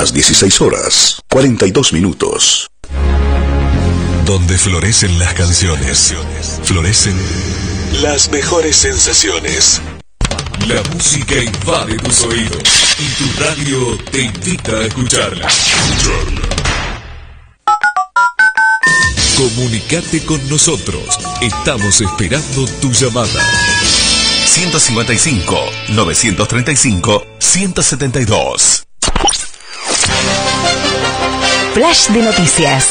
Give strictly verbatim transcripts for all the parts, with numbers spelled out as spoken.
las dieciséis horas, cuarenta y dos minutos. Donde florecen las canciones, florecen las mejores sensaciones. La música invade tus oídos y tu radio te invita a escucharla. Comunicate con nosotros. Estamos esperando tu llamada. ciento cincuenta y cinco, novecientos treinta y cinco, ciento setenta y dos. Flash de noticias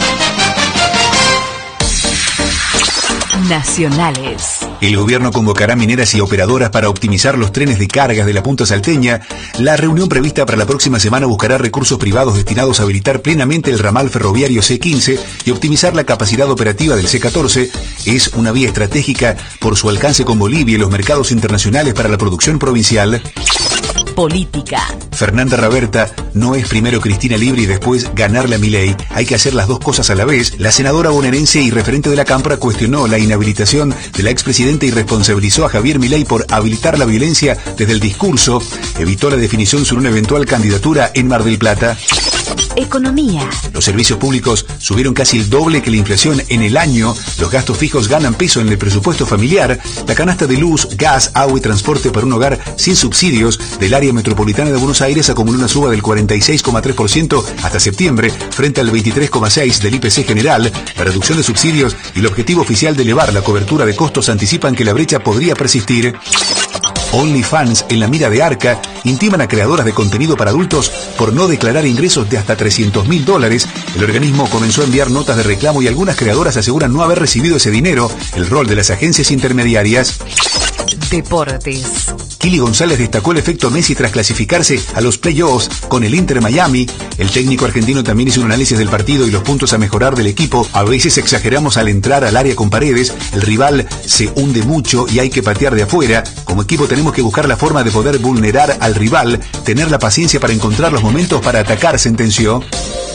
nacionales. El gobierno convocará mineras y operadoras para optimizar los trenes de cargas de la Punta Salteña. La reunión prevista para la próxima semana buscará recursos privados destinados a habilitar plenamente el ramal ferroviario C quince y optimizar la capacidad operativa del C catorce. Es una vía estratégica por su alcance con Bolivia y los mercados internacionales para la producción provincial. Política. Fernanda Raberta: no es primero Cristina Libre y después ganarle a Milei. Hay que hacer las dos cosas a la vez. La senadora bonaerense y referente de la Cámpora cuestionó la inhabilitación de la expresidenta y responsabilizó a Javier Milei por habilitar la violencia desde el discurso. Evitó la definición sobre una eventual candidatura en Mar del Plata. Economía. Los servicios públicos subieron casi el doble que la inflación en el año. Los gastos fijos ganan peso en el presupuesto familiar. La canasta de luz, gas, agua y transporte para un hogar sin subsidios del área metropolitana de Buenos Aires acumuló una suba del cuarenta y seis coma tres por ciento hasta septiembre, frente al veintitrés coma seis por ciento del I P C general. La reducción de subsidios y el objetivo oficial de elevar la cobertura de costos anticipan que la brecha podría persistir. OnlyFans en la mira de Arca intiman a creadoras de contenido para adultos por no declarar ingresos de hasta trescientos mil dólares. El organismo comenzó a enviar notas de reclamo y algunas creadoras aseguran no haber recibido ese dinero. El rol de las agencias intermediarias. Deportes. Kili González destacó el efecto Messi tras clasificarse a los playoffs con el Inter Miami. El técnico argentino también hizo un análisis del partido y los puntos a mejorar del equipo. A veces exageramos al entrar al área con Paredes. El rival se hunde mucho y hay que patear de afuera. Como equipo tenemos que buscar la forma de poder vulnerar al rival, tener la paciencia para encontrar los momentos para atacar, sentenció.